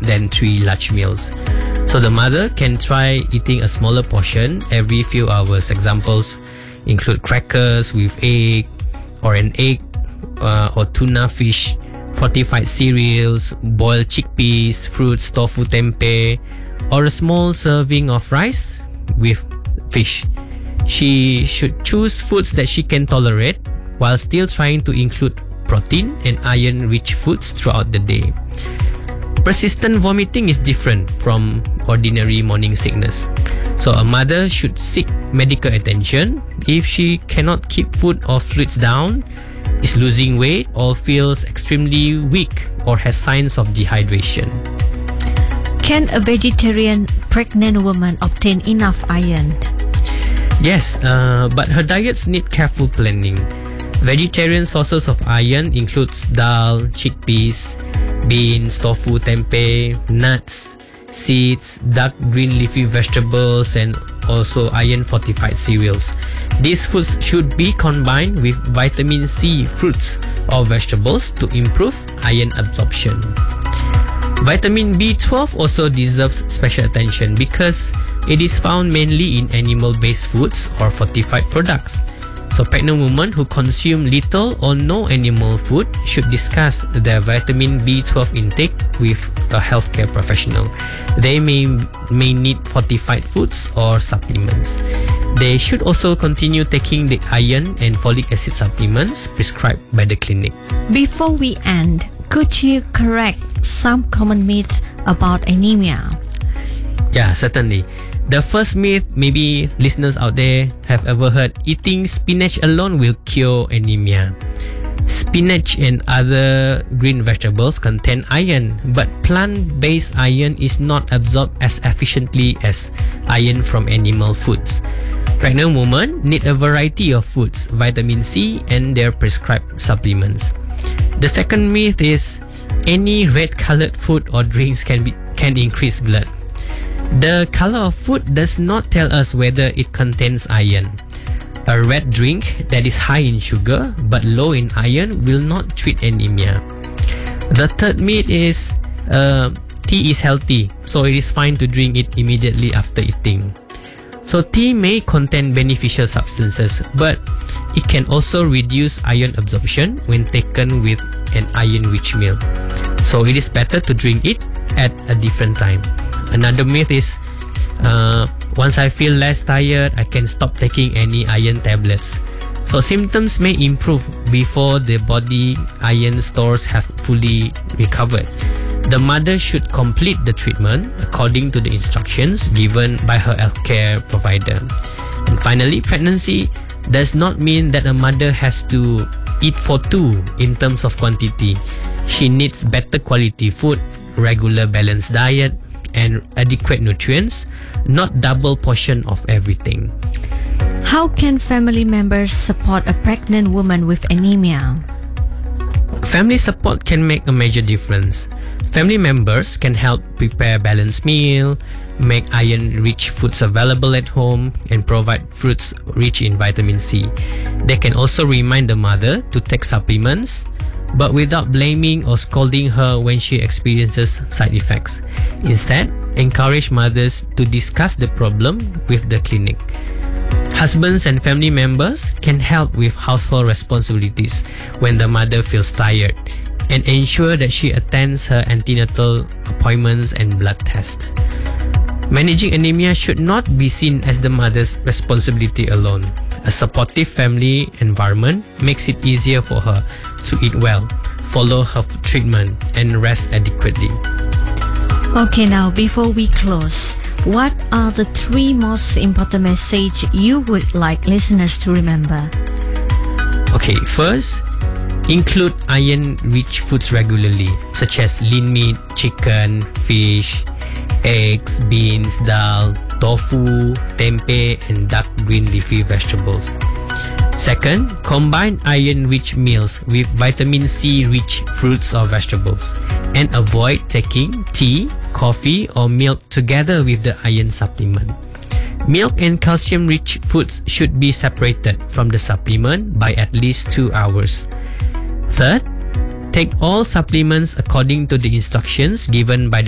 than 3 large meals. So the mother can try eating a smaller portion every few hours. Examples include crackers with egg, or an egg, or tuna fish, fortified cereals, boiled chickpeas, fruits, tofu tempeh, or a small serving of rice with fish. She should choose foods that she can tolerate while still trying to include protein and iron-rich foods throughout the day. Persistent vomiting is different from ordinary morning sickness. So a mother should seek medical attention if she cannot keep food or fluids down, is losing weight, or feels extremely weak or has signs of dehydration. Can a vegetarian pregnant woman obtain enough iron? Yes, but her diets need careful planning. Vegetarian sources of iron includes dal, chickpeas, beans, tofu, tempeh, nuts, seeds, dark green leafy vegetables, and also iron fortified cereals. These foods should be combined with vitamin C fruits or vegetables to improve iron absorption. Vitamin B12 also deserves special attention because it is found mainly in animal-based foods or fortified products. So pregnant women who consume little or no animal food should discuss their vitamin B12 intake with a healthcare professional. They may need fortified foods or supplements. They should also continue taking the iron and folic acid supplements prescribed by the clinic. Before we end, could you correct some common myths about anemia? Yeah, certainly. The first myth maybe listeners out there have ever heard: eating spinach alone will cure anemia. Spinach and other green vegetables contain iron, but plant-based iron is not absorbed as efficiently as iron from animal foods. Pregnant women need a variety of foods, vitamin C, and their prescribed supplements. The second myth is any red-colored food or drinks can increase blood. The color of food does not tell us whether it contains iron. A red drink that is high in sugar but low in iron will not treat anemia. The third myth is tea is healthy, so it is fine to drink it immediately after eating. So tea may contain beneficial substances, but it can also reduce iron absorption when taken with an iron-rich meal. So it is better to drink it at a different time. Another myth is once I feel less tired, I can stop taking any iron tablets. So symptoms may improve before the body iron stores have fully recovered. The mother should complete the treatment according to the instructions given by her healthcare provider. And finally, pregnancy does not mean that a mother has to eat for two in terms of quantity. She needs better quality food, regular balanced diet, and adequate nutrients, not double portion of everything. How can family members support a pregnant woman with anemia? Family support can make a major difference. Family members can help prepare balanced meal, make iron-rich foods available at home, and provide fruits rich in vitamin C. They can also remind the mother to take supplements, but without blaming or scolding her when she experiences side effects. Instead, encourage mothers to discuss the problem with the clinic. Husbands and family members can help with household responsibilities when the mother feels tired, and ensure that she attends her antenatal appointments and blood tests. Managing anemia should not be seen as the mother's responsibility alone. A supportive family environment makes it easier for her to eat well, follow her treatment, and rest adequately. Okay, now before we close, what are the 3 most important messages you would like listeners to remember? Okay, first, include iron-rich foods regularly, such as lean meat, chicken, fish, eggs, beans, dal, tofu, tempeh, and dark green leafy vegetables. Second, combine iron-rich meals with vitamin C-rich fruits or vegetables, and avoid taking tea, coffee, or milk together with the iron supplement. Milk and calcium-rich foods should be separated from the supplement by at least 2 hours. Third, take all supplements according to the instructions given by the